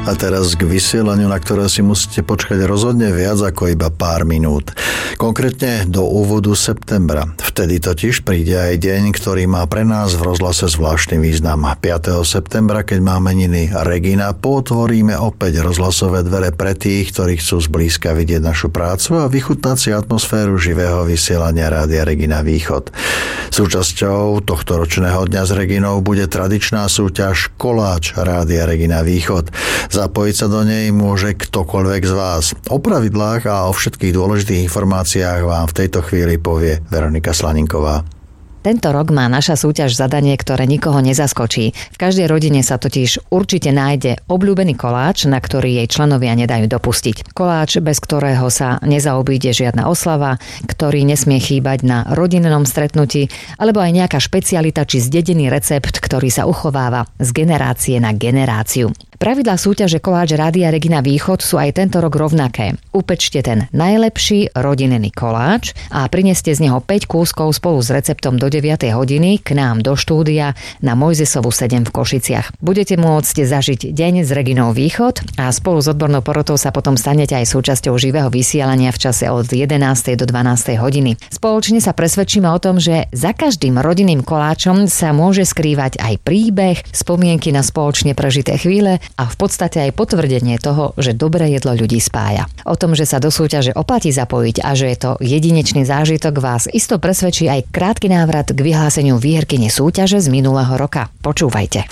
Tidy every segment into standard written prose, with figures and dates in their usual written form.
A teraz k vysielaniu, na ktoré si musíte počkať rozhodne viac ako iba pár minút. Konkrétne do úvodu septembra. Vtedy totiž príde aj deň, ktorý má pre nás v rozhlase zvláštny význam. 5. septembra, keď má meniny Regina, potvoríme opäť rozhlasové dvere pre tých, ktorí chcú zblízka vidieť našu prácu a vychutnať si atmosféru živého vysielania Rádia Regina Východ. Súčasťou tohto ročného dňa s Reginou bude tradičná súťaž Koláč Rádia Regina Východ. Zapojiť sa do nej môže ktokoľvek z vás. O pravidlách a o všetkých dôležitých informáciách vám v tejto chvíli povie Veronika Slaninková. Tento rok má naša súťaž zadanie, ktoré nikoho nezaskočí. V každej rodine sa totiž určite nájde obľúbený koláč, na ktorý jej členovia nedajú dopustiť. Koláč, bez ktorého sa nezaobíde žiadna oslava, ktorý nesmie chýbať na rodinnom stretnutí, alebo aj nejaká špecialita či zdedený recept, ktorý sa uchováva z generácie na generáciu. Pravidlá súťaže Koláč Rádia Regina Východ sú aj tento rok rovnaké. Upečte ten najlepší rodinný koláč a prineste z neho 5 kúskov spolu s receptom do 9 hodiny k nám do štúdia na Mojzesovu 7 v Košiciach. Budete môcť zažiť deň s Reginou Východ a spolu s odbornou porotou sa potom stanete aj súčasťou živého vysielania v čase od 11. do 12. hodiny. Spoločne sa presvedčíme o tom, že za každým rodinným koláčom sa môže skrývať aj príbeh, spomienky na spoločne prežité chvíle a v podstate aj potvrdenie toho, že dobré jedlo ľudí spája. O tom, že sa do súťaže oplatí zapojiť a že je to jedinečný zážitok, vás isto presvedčí aj krátky návrat k vyhláseniu výherkyne súťaže z minulého roka. Počúvajte.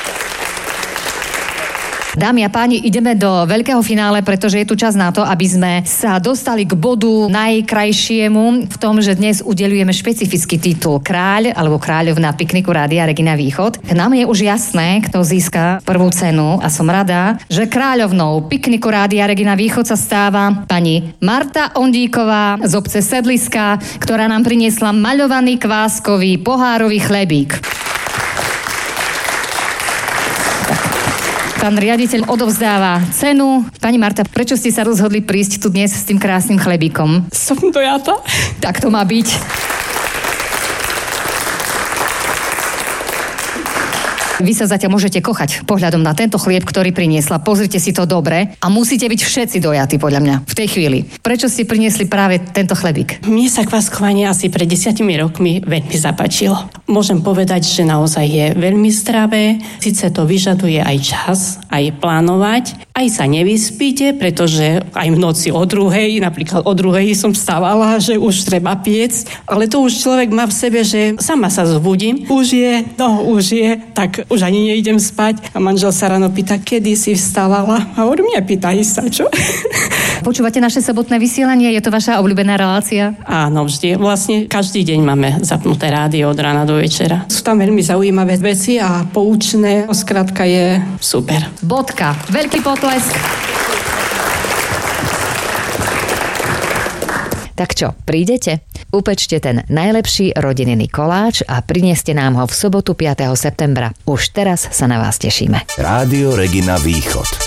Dámy a páni, ideme do veľkého finále, pretože je tu čas na to, aby sme sa dostali k bodu najkrajšiemu v tom, že dnes udeľujeme špecifický titul Kráľ alebo Kráľovná pikniku Rádia Regina Východ. Nám je už jasné, kto získa prvú cenu a som rada, že kráľovnou pikniku Rádia Regina Východ sa stáva pani Marta Ondíková z obce Sedliska, ktorá nám priniesla maľovaný kváskový pohárový chlebík. Pán riaditeľ odovzdáva cenu. Pani Marta, prečo ste sa rozhodli prísť tu dnes s tým krásnym chlebíkom? Som dojata. Tak to má byť. Vy sa zatiaľ môžete kochať pohľadom na tento chlieb, ktorý priniesla. Pozrite si to dobre a musíte byť všetci dojatí, podľa mňa, v tej chvíli. Prečo ste priniesli práve tento chlebík? Mne sa kváskovanie asi pred 10 rokmi veľmi zapáčilo. Môžem povedať, že naozaj je veľmi zdravé. Sice to vyžaduje aj čas, aj plánovať, aj sa nevyspíte, pretože aj v noci o 2:00, napríklad o 2:00 som vstávala, že už treba piecť, ale to už človek má v sebe, že sama sa zbudím. Už je, tak už ani neidem spať. A manžel sa ráno pýta, kedy si vstávala? A hovorím, nepýtaj sa, čo? Počúvate naše sobotné vysielanie? Je to vaša obľúbená relácia? Áno, vždy. Vlastne každý deň máme zapnuté rádio od rána do večera. Sú tam veľmi zaujímavé veci a poučné. Skrátka je super. Bodka. Veľký potlesk. Tak čo, prídete? Upečte ten najlepší rodinný koláč a prineste nám ho v sobotu 5. septembra. Už teraz sa na vás tešíme. Rádio Regina Východ.